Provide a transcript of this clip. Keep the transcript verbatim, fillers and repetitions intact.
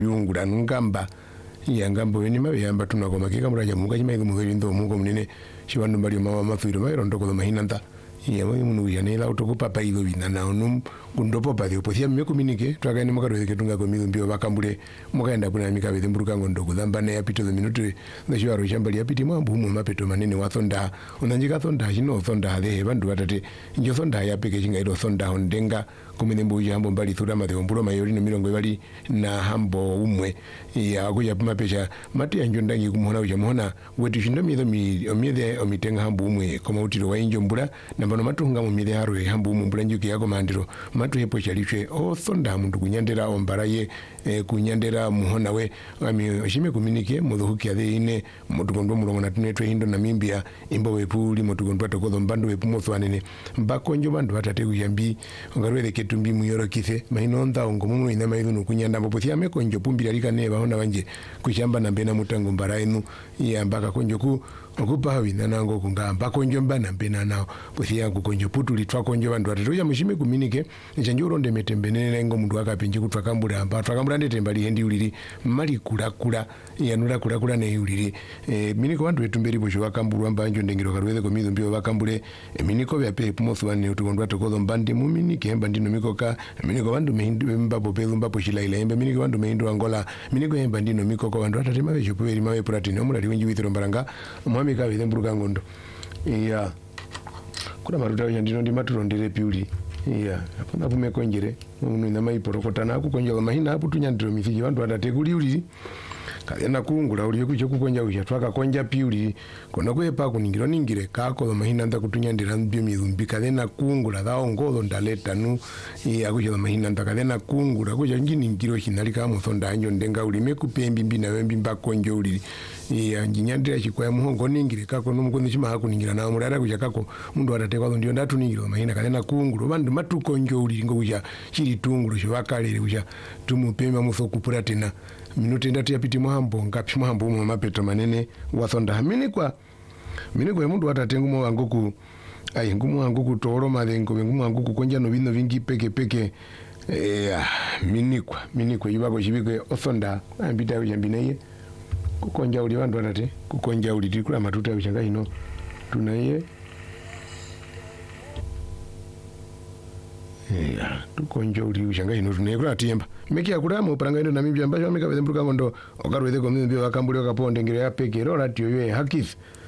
yungura ngamba yangambo ni mabe yamba tunakoma kika muraja muka chima iku mugeri ndo muko munene chiwandu mbali mama mafiro mairo ndoko do mahinanta ya mwe munu yanela utoko papa ido binana onum kundopo pa dio posia me communique twakaene mukaro ketunga ko mizo mbio bakambule mukaenda kuna mika bede mburuka ngondo kudamba ne yapito the minute the shwaro shambali yapiti mwambu mu mapeto manene wa thonda unanjika thonda chino thonda le bandu batate njo thonda yapike chinga ido thonda hondenga kumene mbuji hambo mbali thura made mbulo mayori no milongo bali na hambo umwe ya kuja mapecha mati yanjo ndangi kumuona uja muona wetu shindo mizo mi omide omitenga hambo umwe koma utiro wa injo mbura na bano matunga mu mide haro hambo umwe mbura njuki yako mandiro matu hepo chalichwe o thonda mundu kunyandera ombaraye e, kunyandera muhona we ami oshime communique mudhuki ade ine mutukondo mulongo na tunetwe hindo na mimbia imbo wepuli mutukondo atokozo mbando wepu mothwanene mbakonjo bandu batate kuyambi ngarwele ketumbi muyoro kise mainonda ongomumu ina maidunu kunyanda mbopothia mekonjo pumbira lika neba hona wanje kushamba na mbena mutango mbarainu ya mbaka konjo ku okupa wina nango kungamba konjo mbana mbena nao pothia kukonjo putu litwa konjo bandu batatu ya mushime communique nchanjo ronde metembenene ngo mundu akapenje kutwa kambura amba twakambura ndete mbali hendi uliri mali kula kula yanula kula kula ne uliri e, miniko bandu betumberi bosho bakamburu amba njo ndengiro karweze ko mizo mbio bakambure e, miniko bya pe pumothwane utukondwa tokozo mbandi muminike mbandi no mikoka miniko bandu mehindu mbabo pelu mbapo shilaila embe miniko bandu mehindu angola miniko emba ndino mikoko bandu atatema besho pweri mawe pratini omulali wenji withiro mbaranga mwami ka withe mburuka ngondo iya kuna maruta yandino ndi maturondere piuli iya apana pumeko njere munu ina maiporokota na kukonja mahina apu tunyandiro mithiji bandu adateguli uli kadena kungula uli kucho kukonja uja twaka konja piuli kona kwepa kuningiro ningire kako mahina nda kutunyandira mbio mizumbi kadena kungula dao ngodo ndaleta nu iya kucho mahina nda kadena kungula kucho ngini ngiro shinalika muthonda anjo ndenga uli mekupembi mbina wembi mbakonjo uli iya njinyandira chikwaya muhongo ningire kako numukondo chima hakuningira na murara kuja kako mundu adatekwa ndio ndatu ningiro mahina kadena kungula bandu matukonjo uli ngo kuja chiri tungulu chivakalere kuja tumupema muthokupura tena minute ndati yapiti muhambo ngapi muhambo mu mapeto manene wathonda hamini kwa mini kwa mundu atatengu mo wangu ku ai ngumu wangu ku toro malengo ngumu wangu ku konja no bino vingi peke peke eh mini kwa mini kwa yibako chibike othonda ambita yambinaye kukonja uli bandu atate kukonja uli tikula matuta bichanga ino tunaye ya tukonjo uli ushanga ino tunekula tiemba meki akulamo paranga ino na mibya mbacho ameka bemburuka ngondo okarweze ko mbyo akambuli okaponde ngire yapeke rola tiyo ye hakif